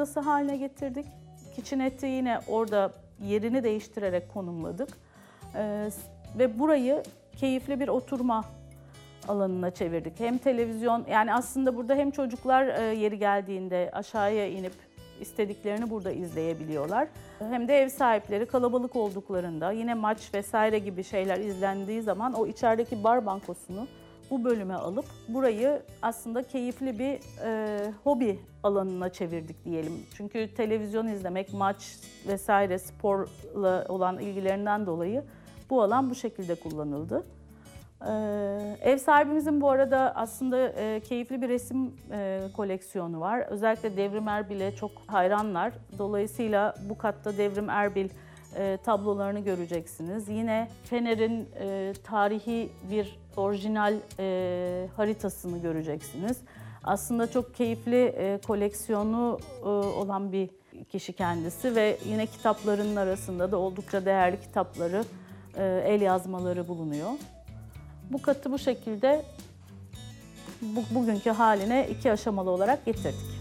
odası haline getirdik. Kitchenette'i yine orada yerini değiştirerek konumladık. Ve burayı keyifli bir oturma alanına çevirdik. Hem televizyon, yani aslında burada hem çocuklar yeri geldiğinde aşağıya inip istediklerini burada izleyebiliyorlar. Hem de ev sahipleri kalabalık olduklarında yine maç vesaire gibi şeyler izlendiği zaman o içerideki bar bankosunu bu bölüme alıp burayı aslında keyifli bir hobi alanına çevirdik diyelim. Çünkü televizyon izlemek, maç vesaire sporla olan ilgilerinden dolayı bu alan bu şekilde kullanıldı. Ev sahibimizin bu arada aslında keyifli bir resim koleksiyonu var. Özellikle Devrim Erbil'e çok hayranlar. Dolayısıyla bu katta Devrim Erbil tablolarını göreceksiniz. Yine Fener'in tarihi bir orijinal haritasını göreceksiniz. Aslında çok keyifli koleksiyonu olan bir kişi kendisi ve yine kitaplarının arasında da oldukça değerli kitapları, el yazmaları bulunuyor. Bu katı bu şekilde bugünkü haline 2 aşamalı olarak getirdik.